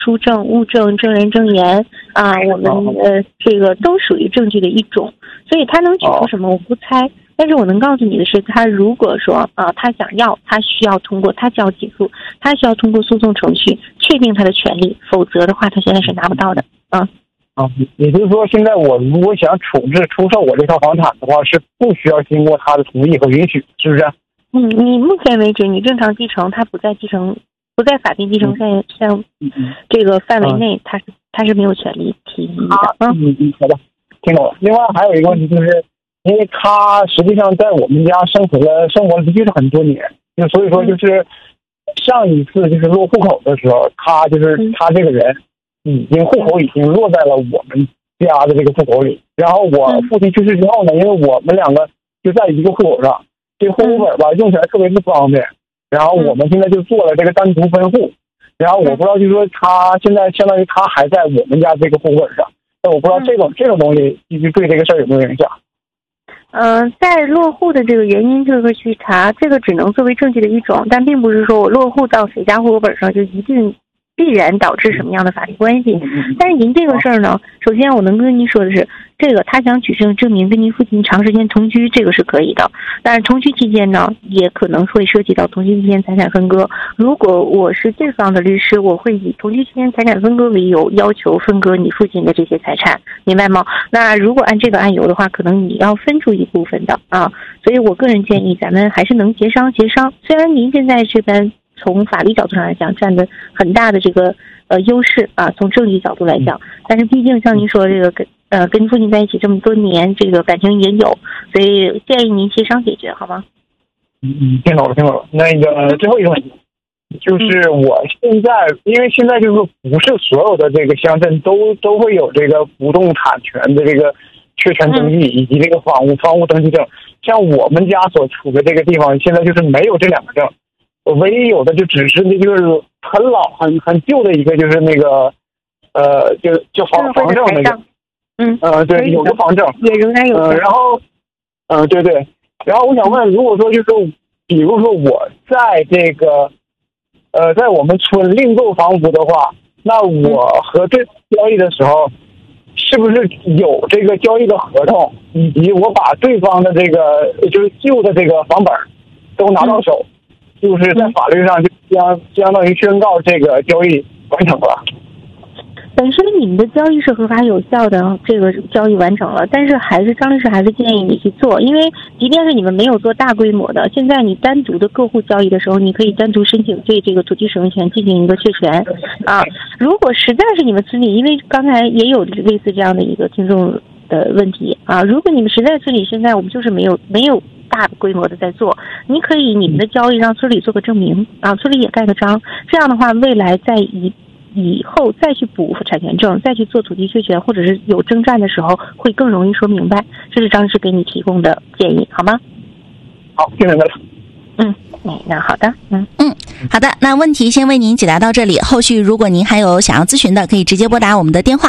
书证、物证、证人证言啊，我们这个都属于证据的一种，所以他能举出什么我不猜。但是我能告诉你的是，他如果说他想要，他需要通过他交起诉，他需要通过诉讼程序确定他的权利，否则的话他现在是拿不到的。 也就是说，现在我如果想处置出售我这套房产的话，是不需要经过他的同意和允许，是不是？ 你目前为止，你正常继承，他不在法定继承项这个范围内，他是没有权利提议的。 好的，听懂了。另外还有一个问题就是，因为他实际上在我们家生活了的确是很多年，就所以说就是上一次就是落户口的时候，他这个人户口已经落在了我们家的这个户口里。然后我父亲去世之后呢，因为我们两个就在一个户口上，这户口本吧用起来特别不方便。然后我们现在就做了这个单独分户。然后我不知道，就是说他现在相当于他还在我们家这个户口本上，但我不知道这种东西其实对这个事儿有没有影响。 在落户的这个原因这个去查，这个只能作为证据的一种，但并不是说我落户到谁家户口本上就一定必然导致什么样的法律关系。但是您这个事儿呢，首先我能跟您说的是，这个他想举证明跟您父亲长时间同居，这个是可以的。但是同居期间呢，也可能会涉及到同居期间财产分割。如果我是对方的律师，我会以同居期间财产分割为由，要求分割你父亲的这些财产，明白吗？那如果按这个案由的话，可能你要分出一部分的所以我个人建议咱们还是能协商。虽然您现在这边从法律角度上来讲占的很大的这个优势从证据角度来讲，但是毕竟像您说这个跟父亲在一起这么多年，这个感情也有，所以建议您协商解决，好吗？ 听懂了。那个最后一个问题，就是我现在因为现在就是不是所有的这个乡镇都会有这个不动产权的这个确权登记以及这个房屋登记证，像我们家所处的这个地方现在就是没有这两个证，唯一有的就只是那就是很老很旧的一个，就是那个就房证那个，对，有个房证也仍然有然后对，然后我想问，如果说就是比如说我在这个在我们村另购房屋的话，那我和这交易的时候是不是有这个交易的合同，以及我把对方的这个就是旧的这个房本都拿到手，就是在法律上就相当于宣告这个交易完成了。 本身你们的交易是合法有效的，这个交易完成了，但是张律师还是建议你去做，因为即便是你们没有做大规模的，现在你单独的各户交易的时候，你可以单独申请对这个土地使用权进行一个确权如果实在是你们村里，因为刚才也有类似这样的一个听众的问题如果你们实在村里现在我们就是没有大规模的在做，你可以你们的交易让村里做个证明村里也盖个章，这样的话未来以后再去补产权证，再去做土地确权，或者是有征战的时候，会更容易说明白。这是张律师给你提供的建议，好吗？ 好，听明白了。 那好的， 好的，那问题先为您解答到这里。后续如果您还有想要咨询的，可以直接拨打我们的电话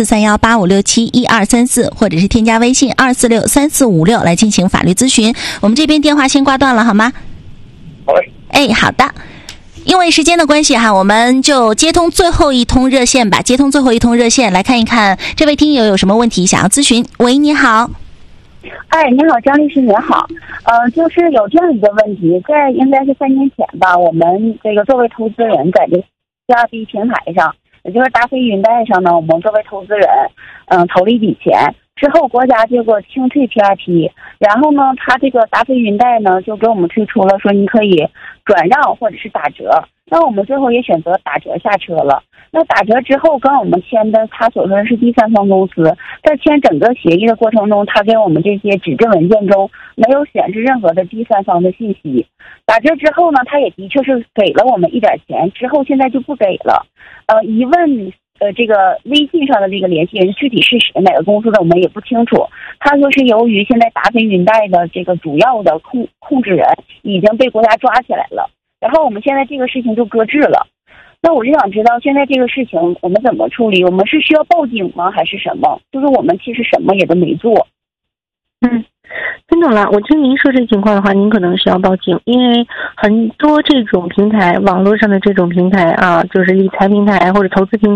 043185671234，或者是添加微信2463456来进行法律咨询。我们这边电话先挂断了，好吗？ 好嘞。 好的。因为时间的关系我们就接通最后一通热线吧。来看一看这位听友有什么问题想要咨询。喂，你好。 你好，张律师你好。就是有这样一个问题，在应该是3年前吧，我们这个作为投资人在这个亚币平台上，也就是达飞云贷上呢，我们作为投资人投了一笔钱之后，国家这个清退 PRP， 然后呢他这个达飞云贷呢就给我们推出了说你可以转让或者是打折，那我们最后也选择打折下车了。那打折之后跟我们签的他所说的是第三方公司，在签整个协议的过程中，他给我们这些纸质文件中没有显示任何的第三方的信息。打折之后呢，他也的确是给了我们一点钱，之后现在就不给了。一问这个微信上的这个联系人具体是谁，哪个公司的我们也不清楚。他说是由于现在达飞云贷的这个主要的控制人已经被国家抓起来了，然后我们现在这个事情就搁置了。那我就想知道现在这个事情我们怎么处理，我们是需要报警吗还是什么？就是我们其实什么也都没做。 听懂了，我听您说这情况的话，您可能需要报警，因为很多这种平台，网络上的这种平台啊，就是理财平台或者投资平台。